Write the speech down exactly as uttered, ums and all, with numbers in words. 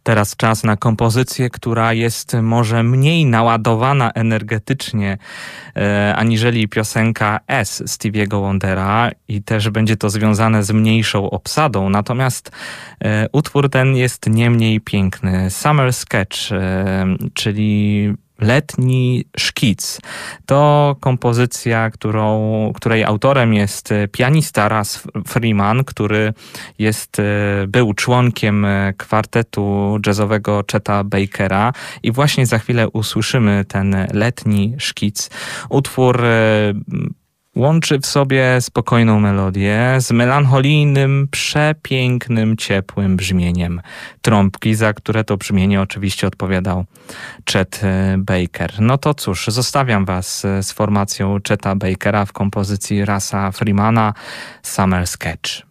Teraz czas na kompozycję, która jest może mniej naładowana energetycznie e, aniżeli piosenka S Stevie'ego Wondera i też będzie to związane z mniejszą obsadą. Natomiast e, utwór ten jest nie mniej piękny. Summer Sketch, e, czyli letni szkic. To kompozycja, którą, której autorem jest pianista Russ Freeman, który jest, był członkiem kwartetu jazzowego Cheta Bakera i właśnie za chwilę usłyszymy ten letni szkic. Utwór łączy w sobie spokojną melodię z melancholijnym, przepięknym, ciepłym brzmieniem trąbki, za które to brzmienie oczywiście odpowiadał Chet Baker. No to cóż, zostawiam was z formacją Cheta Bakera w kompozycji Russa Freemana Summer Sketch.